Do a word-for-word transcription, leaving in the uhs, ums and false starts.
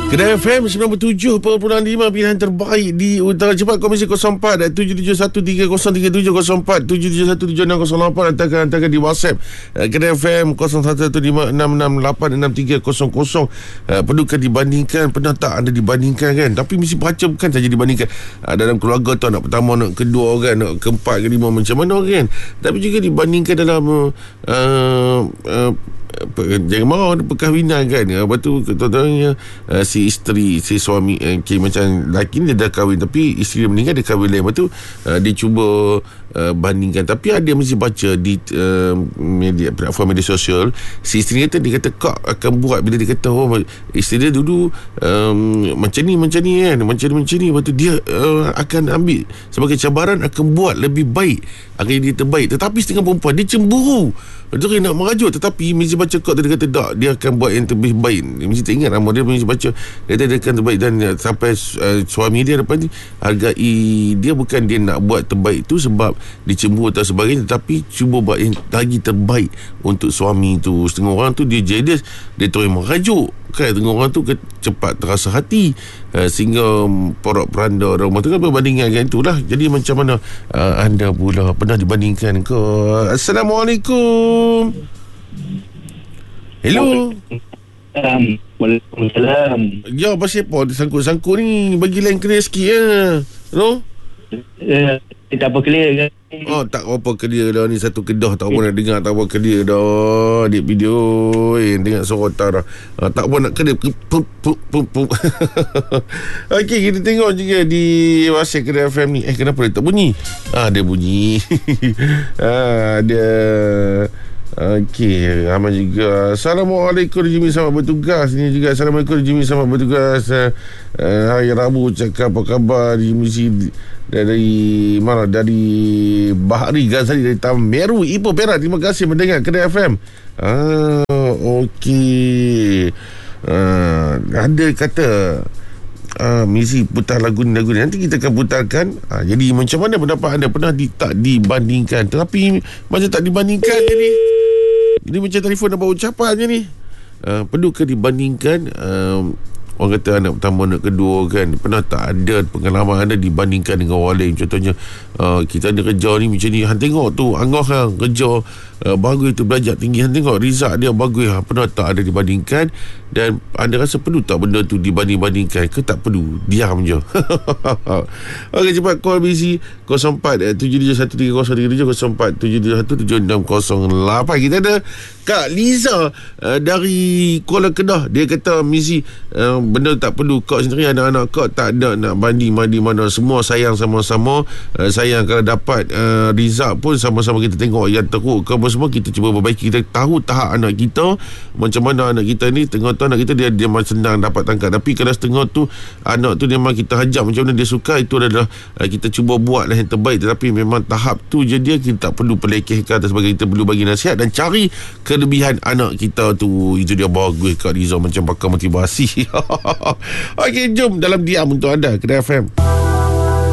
Kedai F M sembilan puluh tujuh perpuluhan lima pilihan terbaik di Utara. Cepat komisi kosong empat tujuh tujuh satu tiga kosong tiga tujuh kosong empat tujuh tujuh satu tujuh enam kosong lapan. Hantarkan, hantarkan di WhatsApp Kedai F M kosong satu satu lima enam enam lapan enam tiga kosong kosong. Perlukah dibandingkan? Pernah tak anda dibandingkan kan? Tapi mesti baca, bukan saja dibandingkan dalam keluarga tu, anak pertama, anak kedua kan, anak keempat, kelima, macam mana kan, tapi juga dibandingkan dalam uh, uh, jangan marah ada perkahwinan kan. Lepas tu contohnya uh, si isteri, si suami uh, okay, macam lelaki ni dia dah kahwin tapi isteri dia meninggal, dia kahwin lain. Lepas tu uh, dia cuba uh, bandingkan. Tapi ada mesti baca di uh, media, platform media sosial, si isteri kata, dia kata kak akan buat, bila dia kata oh isteri dia dulu um, macam ni macam ni kan, macam ni macam ni, lepas tu dia uh, akan ambil sebagai cabaran, akan buat lebih baik, akan jadi terbaik. Tetapi setengah perempuan dia cemburu, dia nak merajuk, tetapi mesti baca kod tu, dia kata tak, dia akan buat yang terlebih baik. Dia mesti tak ingat nama dia, mesti baca, dia kata dia akan terbaik. Dan uh, sampai uh, suami dia lepas ni hargai dia, bukan dia nak buat terbaik tu sebab dicemburu atau sebagainya, tetapi cuba buat yang lagi terbaik untuk suami tu. Setengah orang tu dia jealous, dia terus merajuk kan. Setengah orang tu cepat terasa hati uh, sehingga um, porak peranda rumah tu kan, berbandingan kan. Itulah, jadi macam mana uh, anda pula pernah dibandingkan ke? Assalamualaikum. Hello. Um, Waalaikumsalam. Ya, pasal apa sangkut-sangkut ni? Bagi lain clear sikit ya. Hello? Uh, tak apa clear kan? Oh, tak apa clear dah ni. Satu kedah tak apa nak dengar, tak apa clear dah. Adik video eh, dengar suara otak dah. Ah, tak apa nak clear. Pup, pup, pup, pup. Okey, kita tengok juga di WhatsApp Kedai F M ni. Eh, kenapa dia tak bunyi? Ah, dia bunyi. ah, dia... Okey, ramai juga. Assalamualaikum Jimmy, selamat bertugas. Ini juga Assalamualaikum Jimmy, selamat bertugas. uh, uh, Hari Rabu, cakap apa khabar Jimmy si dari mana? Dari Bahari Ghazali dari Taman Meru, Ipoh, Perak. Terima kasih mendengar Kedai F M. Ah, okey. uh, Ada kata Uh, misi putar lagu ni, lagu ni nanti kita akan putarkan. uh, Jadi macam mana pendapat anda? Pernah di, tak dibandingkan? Tapi macam tak dibandingkan je ni. Ini macam telefon nak buat ucapan je ni. uh, Perlu ke dibandingkan? uh, Orang kata anak pertama, anak kedua kan. Pernah tak ada pengalaman anda dibandingkan dengan orang lain? Contohnya uh, kita ada kerja ni macam ni, Han tengok tu Angah kan kerja uh, bagus tu, belajar tinggi, Han tengok result dia bagus. Han pernah tak ada dibandingkan? Dan anda rasa perlu tak benda tu dibanding-bandingkan ke tak perlu? Diam je. Okey, cepat call B C kosong empat tujuh tujuh satu tiga kosong tiga tujuh kosong empat tujuh tujuh satu tujuh enam kosong lapan. Kita ada Kak Liza uh, dari Kuala Kedah. Dia kata misi uh, benda tak perlu. Kau sendiri, anak-anak kau tak ada nak banding-banding mana. Semua sayang sama-sama. uh, Sayang kalau dapat uh, result pun sama-sama kita tengok yang teruk ke semua, kita cuba perbaiki. Kita tahu tahap anak kita macam mana. Anak kita ni tengok tu, anak kita dia dia memang senang dapat tangkap. Tapi kalau setengah tu anak tu dia memang kita hajar macam mana dia suka, itu adalah uh, kita cuba buat lah yang terbaik. Tetapi memang tahap tu je dia, kita tak perlu pelekehkan dan sebagainya. Kita perlu bagi nasihat dan cari kelebihan anak kita tu. Itu dia bagus Kak Rizal, macam pakar motivasi. Okey, jom dalam diam untuk anda Kedai F M.